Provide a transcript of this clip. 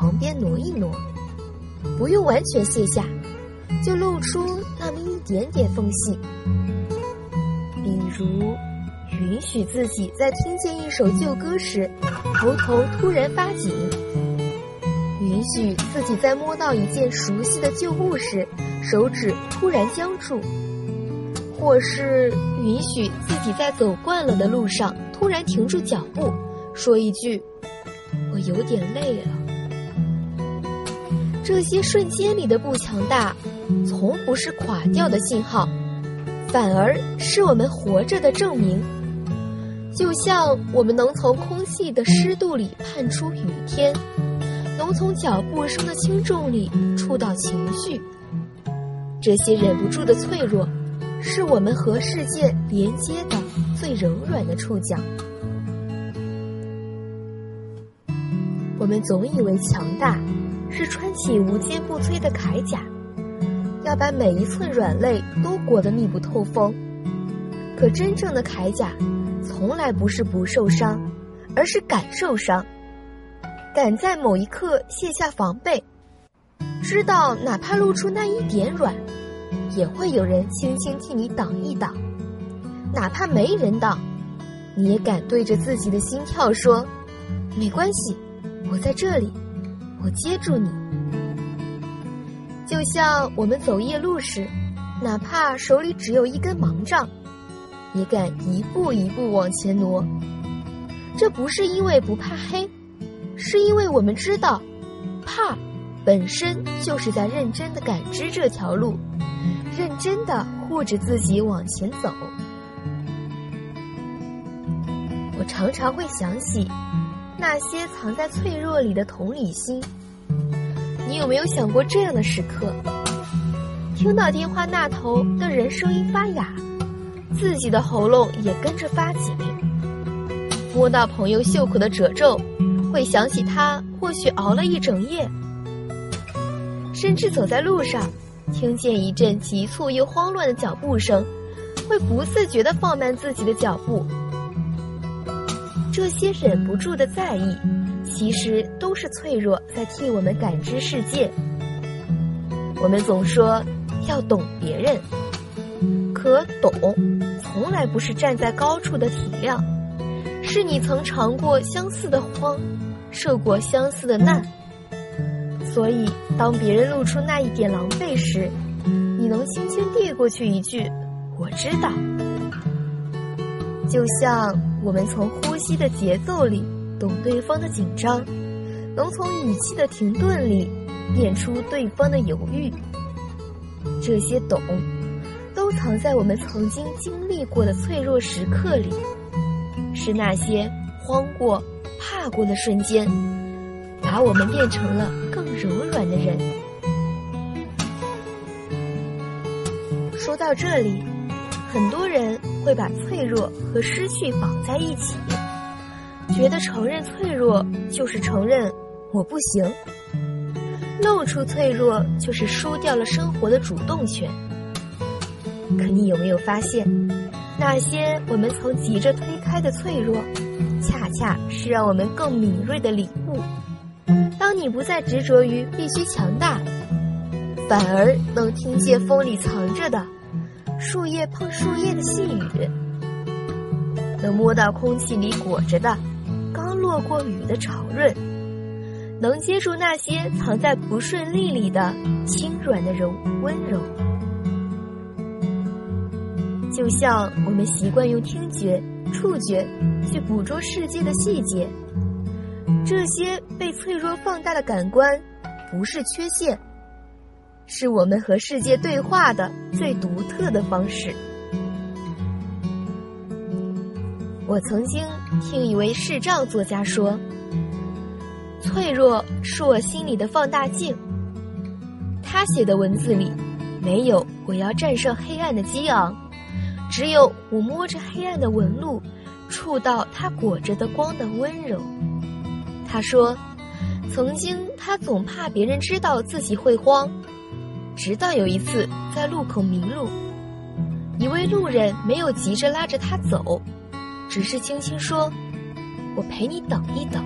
旁边挪一挪，不用完全卸下，就露出那么一点点缝隙。比如允许自己在听见一首旧歌时头突然发紧，允许自己在摸到一件熟悉的旧物时手指突然僵住，或是允许自己在走惯了的路上突然停住脚步，说一句我有点累了。这些瞬间里的不强大从不是垮掉的信号，反而是我们活着的证明。就像我们能从空气的湿度里判出雨天，能从脚步声的轻重里触到情绪。这些忍不住的脆弱，是我们和世界连接的最柔软的触角。我们总以为强大是穿起无坚不摧的铠甲，要把每一寸软肋都裹得密不透风。可真正的铠甲从来不是不受伤，而是敢受伤，敢在某一刻卸下防备，知道哪怕露出那一点软，也会有人轻轻替你挡一挡，哪怕没人挡，你也敢对着自己的心跳说，没关系，我在这里，我接住你。就像我们走夜路时，哪怕手里只有一根盲杖，也敢一步一步往前挪。这不是因为不怕黑，是因为我们知道，怕本身就是在认真地感知这条路，认真地护着自己往前走。我常常会想起那些藏在脆弱里的同理心。你有没有想过这样的时刻，听到电话那头的人声音发哑，自己的喉咙也跟着发紧，摸到朋友袖口的褶皱，会想起他或许熬了一整夜，甚至走在路上听见一阵急促又慌乱的脚步声，会不自觉地放慢自己的脚步。这些忍不住的在意，其实都是脆弱在替我们感知世界。我们总说要懂别人，可懂从来不是站在高处的体谅，是你曾尝过相似的慌，受过相似的难。所以当别人露出那一点狼狈时，你能轻轻递过去一句我知道。就像我们从呼吸的节奏里懂对方的紧张，能从语气的停顿里辨出对方的犹豫。这些懂都藏在我们曾经经历过的脆弱时刻里，是那些慌过怕过的瞬间，把我们变成了更柔软的人。说到这里，很多人会把脆弱和失去绑在一起，觉得承认脆弱就是承认我不行，露出脆弱就是输掉了生活的主动权。可你有没有发现，那些我们曾急着推开的脆弱，恰恰是让我们更敏锐的领悟。当你不再执着于必须强大，反而能听见风里藏着的树叶碰树叶的细语，能摸到空气里裹着的刚落过雨的潮润，能接住那些藏在不顺利里的轻软的温柔。就像我们习惯用听觉、触觉去捕捉世界的细节，这些被脆弱放大的感官不是缺陷，是我们和世界对话的最独特的方式。我曾经听一位视障作家说，脆弱是我心里的放大镜。他写的文字里没有我要战胜黑暗的激昂，只有我摸着黑暗的纹路，触到它裹着的光的温柔。他说，曾经他总怕别人知道自己会慌，直到有一次在路口迷路，一位路人没有急着拉着他走，只是轻轻说，我陪你等一等。